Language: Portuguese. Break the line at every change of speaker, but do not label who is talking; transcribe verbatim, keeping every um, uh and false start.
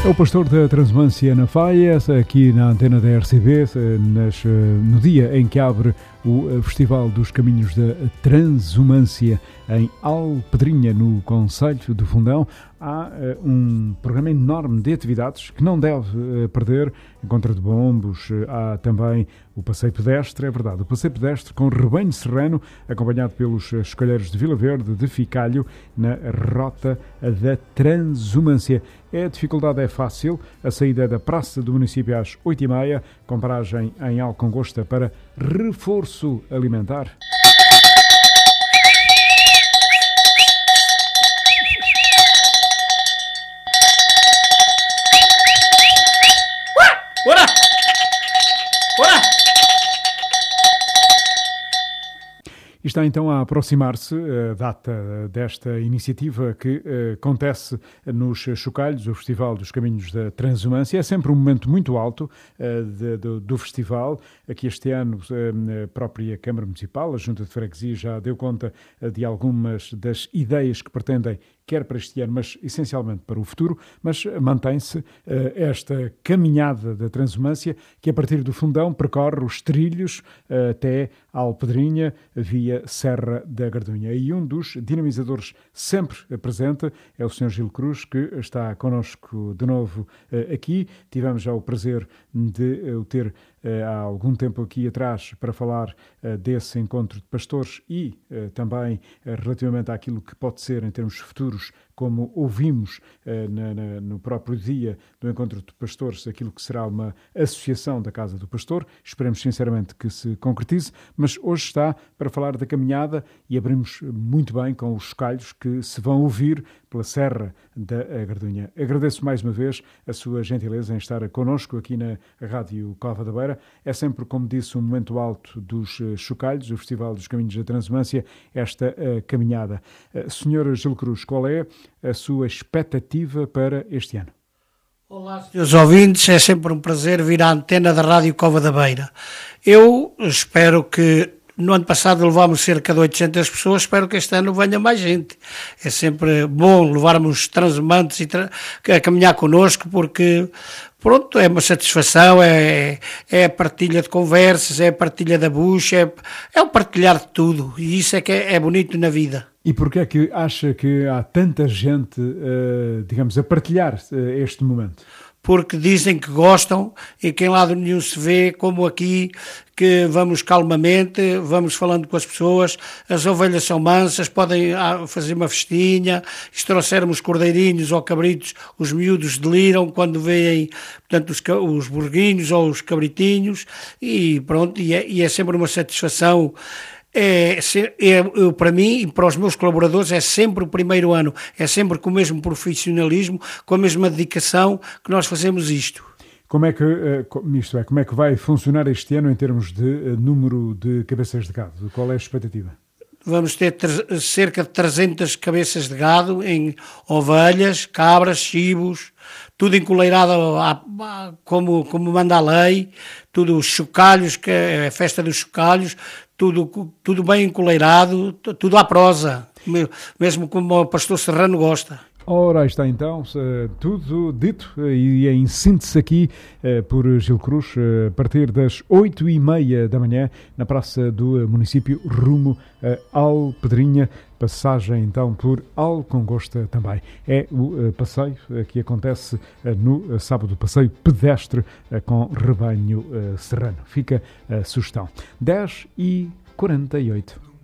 É o pastor da Transumância na Faia, aqui na antena da R C B, nas, no dia em que abre o Festival dos Caminhos da Transumância em Alpedrinha, no Concelho do Fundão. Há uh, um programa enorme de atividades que não deve uh, perder. Encontro de bombos, uh, há também o passeio pedestre, é verdade, o passeio pedestre com rebanho serrano, acompanhado pelos uh, escolheiros de Vila Verde, de Ficalho, na rota da Transumância. A dificuldade é fácil, a saída é da praça do município às oito e meia, com paragem em Alcongosta para reforço alimentar. Está então a aproximar-se a data desta iniciativa que uh, acontece nos Chocalhos, o Festival dos Caminhos da Transumância. É sempre um momento muito alto uh, de, do, do festival. Aqui este ano uh, a própria Câmara Municipal, a Junta de Freguesia, já deu conta uh, de algumas das ideias que pretendem, quer para este ano, mas essencialmente para o futuro, mas mantém-se uh, esta caminhada da Transumância, que a partir do Fundão percorre os trilhos uh, até a Alpedrinha, via Serra da Gardunha. E um dos dinamizadores sempre presente é o senhor Gil Cruz, que está connosco de novo uh, aqui. Tivemos já o prazer de o uh, ter uh, há algum tempo aqui atrás para falar uh, desse encontro de pastores e uh, também uh, relativamente àquilo que pode ser em termos futuros, como ouvimos uh, na, na, no próprio dia do Encontro de Pastores, aquilo que será uma associação da Casa do Pastor. Esperemos sinceramente que se concretize, mas hoje está para falar da caminhada e abrimos muito bem com os chocalhos que se vão ouvir pela Serra da Gardunha. Agradeço mais uma vez a sua gentileza em estar connosco aqui na Rádio Cova da Beira. É sempre, como disse, um momento alto dos chocalhos, o Festival dos Caminhos da Transumância, esta uh, caminhada. Uh, senhor Gil Cruz, qual é a sua expectativa para este ano?
Olá, senhores ouvintes, é sempre um prazer vir à antena da Rádio Cova da Beira. Eu espero que, no ano passado levámos cerca de oitocentas pessoas, espero que este ano venha mais gente. É sempre bom levarmos transumantes e tra- a caminhar connosco, porque, pronto, é uma satisfação, é, é a partilha de conversas, é a partilha da bucha, é, é o partilhar de tudo, e isso é que é, é bonito na vida.
E porquê é que acha que há tanta gente, uh, digamos, a partilhar uh, este momento?
Porque dizem que gostam e que em lado nenhum se vê, como aqui, que vamos calmamente, vamos falando com as pessoas, as ovelhas são mansas, podem fazer uma festinha, e se trouxermos cordeirinhos ou cabritos, os miúdos deliram quando veem, portanto, os, os burguinhos ou os cabritinhos, e pronto, e é, e é sempre uma satisfação. É, é, eu, para mim e para os meus colaboradores é sempre o primeiro ano, é sempre com o mesmo profissionalismo, com a mesma dedicação que nós fazemos isto.
Como é que, isto é, como é que vai funcionar este ano em termos de número de cabeças de gado? Qual é a expectativa?
Vamos ter tre- cerca de trezentas cabeças de gado em ovelhas, cabras, chibos, tudo encoleirado a, a, como, como manda a lei, tudo os chocalhos, que é a festa dos chocalhos, tudo, tudo bem encoleirado, tudo à prosa, mesmo como o pastor Serrano gosta.
Ora, aí está então, tudo dito e em síntese aqui por Gil Cruz, a partir das oito e meia da manhã, na praça do município, rumo a Alpedrinha, passagem então por Alcongosta também. É o passeio que acontece no sábado, passeio pedestre com rebanho serrano. Fica a sugestão. dez e quarenta e oito.